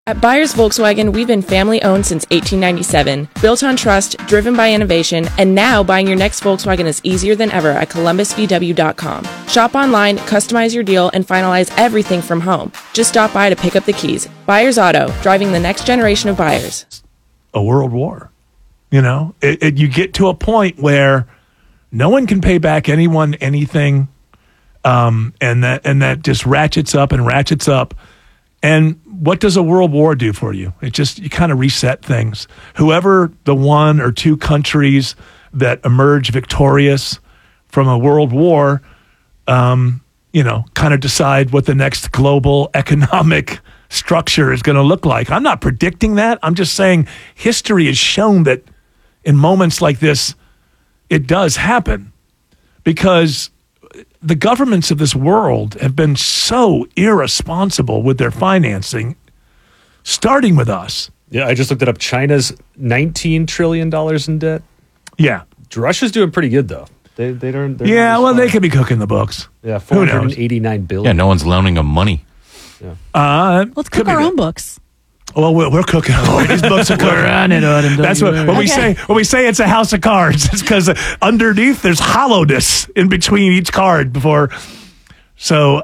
At Byers Volkswagen, we've been family-owned since 1897, built on trust, driven by innovation, and now buying your next Volkswagen is easier than ever at columbusvw.com. Shop online, customize your deal, and finalize everything from home. Just stop by to pick up the keys. Byers Auto, driving the next generation of buyers. A world war. You know, you get to a point where no one can pay back anyone anything, and that just ratchets up and ratchets up. And what does a world war do for you? You kind of reset things. Whoever the one or two countries that emerge victorious from a world war, kind of decide what the next global economic structure is going to look like. I'm not predicting that. I'm just saying history has shown that in moments like this, it does happen because the governments of this world have been so irresponsible with their financing, starting with us. Yeah, I just looked it up. China's $19 trillion in debt. Yeah. Russia's doing pretty good, though. They're they could be cooking the books. Yeah, $489 billion. Yeah, no one's loaning them money. Yeah. Let's cook our own books. Well, we're cooking. These books are cooking. We're on it, Autumn. That's what when we say. When we say it's a house of cards, it's because underneath there's hollowness in between each card. So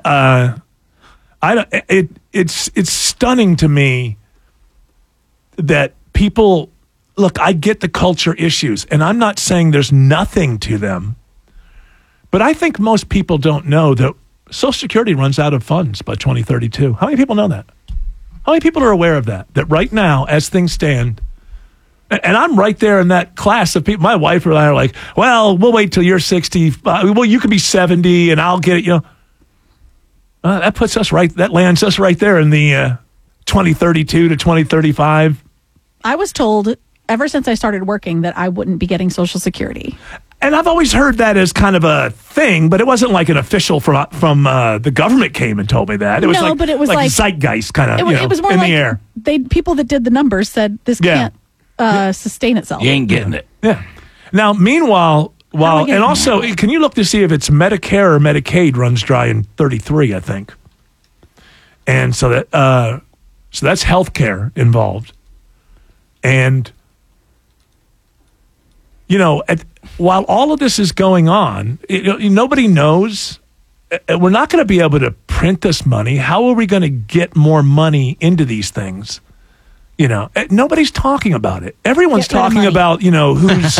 it's stunning to me that people look. I get the culture issues, and I'm not saying there's nothing to them, but I think most people don't know that Social Security runs out of funds by 2032. How many people know that? How many people are aware of that? That right now, as things stand, and I'm right there in that class of people. My wife and I are like, well, we'll wait till you're 60. Well, you can be 70 and I'll get it. That puts us right, that lands us right there in the 2032 to 2035. I was told ever since I started working that I wouldn't be getting Social Security. And I've always heard that as kind of a thing, but it wasn't like an official from the government came and told me that. It was but it was like zeitgeist kind of. It was more in like the air. People that did the numbers said this can't sustain itself. You ain't getting it. Yeah. Now, meanwhile, and also, can you look to see if it's Medicare or Medicaid runs dry in 33? I think, and so that's health care involved, and while all of this is going on, nobody knows. We're not going to be able to print this money. How are we going to get more money into these things? Nobody's talking about it. Everyone's talking about, who's,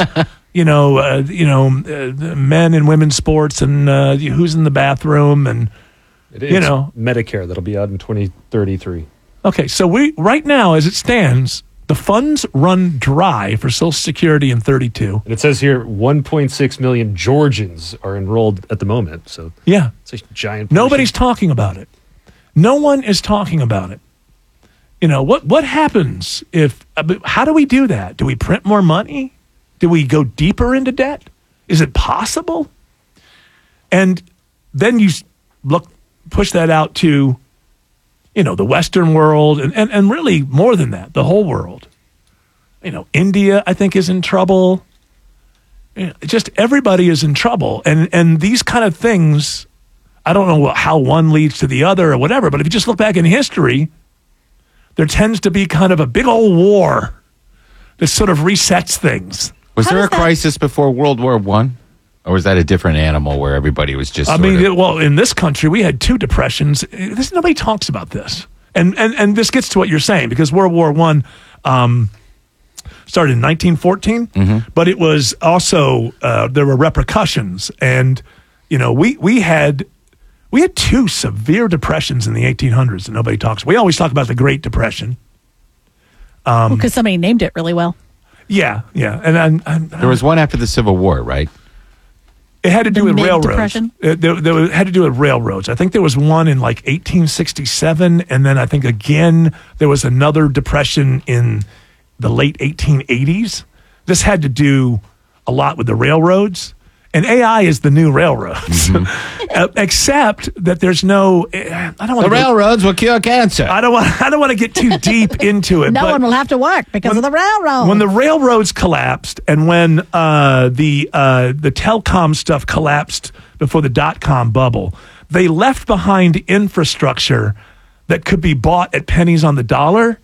men and women's sports and who's in the bathroom and, it is Medicare that'll be out in 2033. Okay, so right now, as it stands, the funds run dry for Social Security in 32. And it says here 1.6 million Georgians are enrolled at the moment. So yeah, it's a giant. Nobody's talking about it. No one is talking about it. What happens how do we do that? Do we print more money? Do we go deeper into debt? Is it possible? And then you push that out to the Western world and really more than that, the whole world. India, I think, is in trouble. Just everybody is in trouble. And these kind of things, I don't know how one leads to the other or whatever, but if you just look back in history, there tends to be kind of a big old war that sort of resets things. Was there a crisis before World War I? Or was that a different animal where everybody was just in this country, we had two depressions. Nobody talks about this. And this gets to what you're saying, because World War I started in 1914, but it was also, there were repercussions. And, we had two severe depressions in the 1800s that nobody talks. We always talk about the Great Depression. Because somebody named it really well. Yeah. And there was one after the Civil War, right? It had to do with railroads. Depression? It had to do with railroads. I think there was one in like 1867, and then I think again there was another depression in the late 1880s. This had to do a lot with the railroads. And AI is the new railroads, except that there's no. I don't want the railroads will cure cancer. I don't want to get too deep into it. No one will have to work because of the railroad. When the railroads collapsed, and when the telecom stuff collapsed before the .com bubble, they left behind infrastructure that could be bought at pennies on the dollar.